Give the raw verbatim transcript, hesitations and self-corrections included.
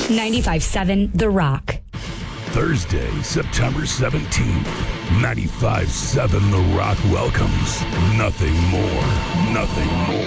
ninety-five seven The Rock. Thursday, September seventeenth, ninety-five seven The Rock welcomes Nothing More, Nothing More.